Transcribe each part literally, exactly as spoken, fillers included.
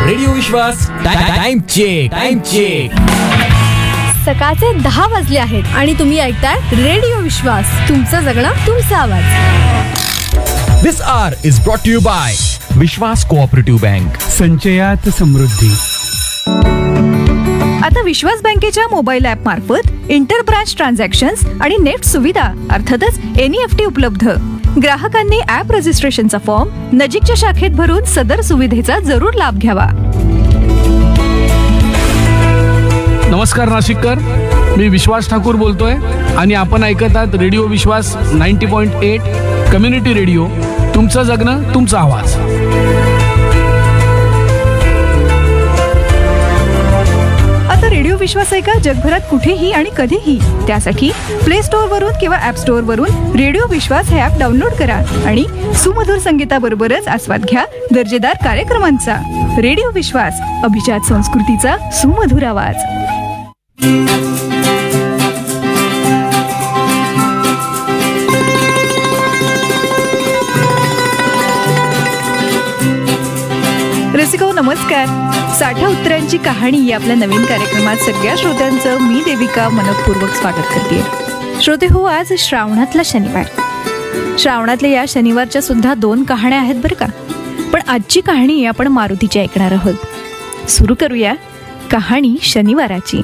Radio विश्वास time check time check. सकाळचे दहा वाजले आहेत आणि तुम्ही ऐकताय रेडिओ विश्वास. तुमचं जगणं तुमचा आवाज. दिस R is brought to you bye Vishwas cooperative bank. संचयात समृद्धी. आता विश्वास बँकेच्या मोबाईल ऍप मार्फत इंटर ब्रांच ट्रान्झॅक्शन्स आणि नेट सुविधा अर्थातच एनईएफटी उपलब्ध. ग्राहकांनी ऍप रजिस्ट्रेशनचा फॉर्म नजीकच्या शाखेत भरून सदर सुविधेचा जरूर लाभ घ्यावा. नमस्कार नाशिककर, मी विश्वास ठाकूर बोलतोय आणि आपण ऐकत आहात रेडिओ विश्वास ninety point eight community radio. तुमचं जगणं तुमचा आवाज. आता रेडिओ विश्वास ऐका जगभरात कुठेही आणि कधीही. त्यासाठी प्ले स्टोअर वरून किंवा ऍप स्टोअर वरून रेडिओ विश्वास हे ऍप डाउनलोड करा आणि सुमधुर संगीताबरोबरच आस्वाद घ्या दर्जेदार कार्यक्रमांचा. रेडिओ विश्वास, अभिजात संस्कृतीचा सुमधुर आवाज. रसिको नमस्कार. साठा उत्तरांची कहाणी या आपल्या नवीन कार्यक्रमात सगळ्या श्रोत्यांचं मी देविका मनपूर्वक स्वागत करते. श्रोते हो, आज श्रावणातला शनिवार. श्रावणातल्या या शनिवारच्या सुद्धा दोन कहाण्या आहेत बरं का. पण आजची कहाणी आपण मारुतीची ऐकणार आहोत. सुरू करूया कहाणी शनिवाराची.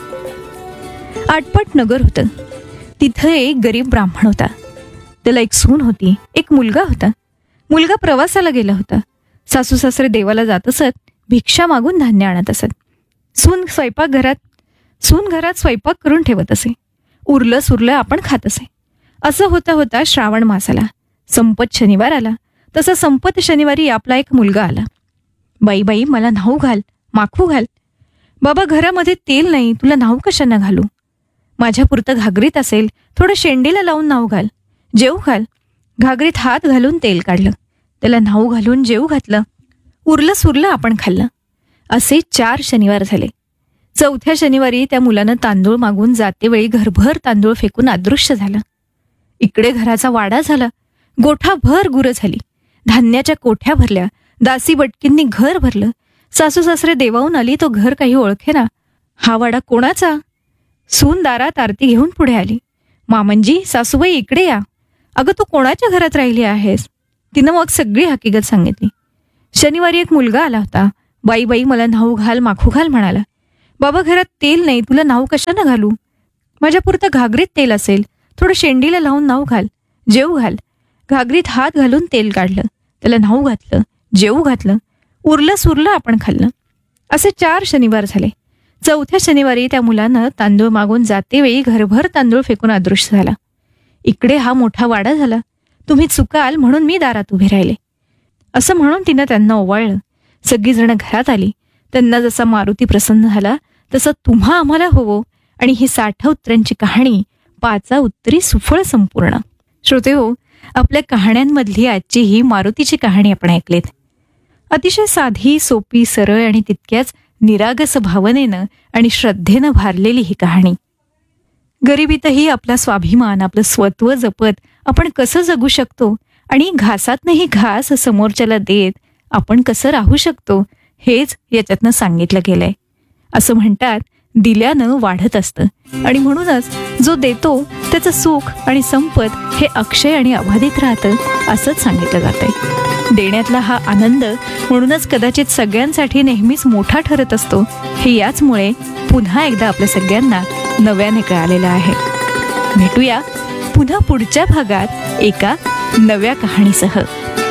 आटपाट नगर होतं. तिथं एक गरीब ब्राह्मण होता. त्याला एक सून होती, एक मुलगा होता. मुलगा प्रवासाला गेला होता. सासू सासरे देवाला जात असत, भिक्षा मागून धान्य आणत असत. सून स्वयंपाक घरात सून घरात स्वयंपाक करून ठेवत असे. उरलं सुरलं आपण खात असे. असं होता होता श्रावण मास आला. संपत शनिवार आला. तसा संपत शनिवारी आपला एक मुलगा आला. बाई बाई मला न्हाऊ घाल, माखू घाल. बाबा घरामध्ये तेल नाही, तुला न्हाऊ कशानं घालू. माझ्या पुरतं घागरीत असेल, थोडं शेंडीला लावून न्हाऊ घाल, जेऊ घाल. घागरीत हात घालून तेल काढलं, त्याला न्हाऊ घालून जेऊ घातलं. उरलं सुरलं आपण खाल्लं. असे चार शनिवार झाले. चौथ्या शनिवारी त्या मुलानं तांदूळ मागून जातेवेळी घरभर तांदूळ फेकून अदृश्य झाला. इकडे घराचा वाडा झाला. गोठाभर गुरं झाली. धान्याच्या कोठ्या भरल्या. दासी बटकींनी घर भरलं. सासू सासरे देवाहून आली, तो घर काही ओळखेना. हा वाडा कोणाचा? सून दारात आरती घेऊन पुढे आली. मामंजी, सासूबाई इकडे या. अगं तू कोणाच्या घरात राहिली आहेस? तिनं मग सगळी हकीकत सांगितली. शनिवारी एक मुलगा आला होता. बाई बाई मला न्हाऊ घाल, माखू घाल म्हणाला. बाबा घरात तेल नाही, तुला न्हाऊ कशानं घालू. माझ्या पुरतं घागरीत तेल असेल, थोडं शेंडीला लावून न्हाऊ घाल, जेऊ घाल. घागरीत हात घालून तेल काढलं, त्याला न्हाऊ घातलं, जेऊ घातलं. उरलं सुरलं आपण खाल्लं. असे चार शनिवार झाले. चौथ्या शनिवारी त्या मुलानं तांदूळ मागून जातेवेळी घरभर तांदूळ फेकून अदृश्य झाला. इकडे हा मोठा वाडा झाला. तुम्ही चुकाल म्हणून मी दारात उभे राहिले. असं म्हणून तिनं त्यांना ओवाळलं. सगळीजण घरात आली. त्यांना जसा मारुती प्रसन्न झाला तसं तुम्हा आम्हाला होवो. आणि ही साठा उत्तरांची कहाणी पाचा उत्तरी सुफळ संपूर्ण. श्रोते हो, आपल्या कहाण्यांमधली आजची ही मारुतीची कहाणी आपण ऐकलीत. अतिशय साधी, सोपी, सरळ आणि तितक्याच निरागस भावनेनं आणि श्रद्धेनं भारलेली ही कहाणी. गरिबीतही आपला स्वाभिमान, आपलं स्वत्व जपत आपण कसं जगू शकतो आणि घासातनंही घास समोरच्याला देत आपण कसं राहू शकतो हेच याच्यातनं सांगितलं गेलंय. असं म्हणतात, दिल्यानं वाढत असतं आणि म्हणूनच जो देतो त्याचं सुख आणि संपत हे अक्षय आणि अबाधित राहतं असंच सांगितलं जातंय. देण्यातला हा आनंद म्हणूनच कदाचित सगळ्यांसाठी नेहमीच मोठा ठरत असतो. हे याचमुळे पुन्हा एकदा आपल्या सगळ्यांना नव्याने कळालेलं आहे. भेटूया पुन्हा पुढच्या भागात एका नव्या कहाणीसह.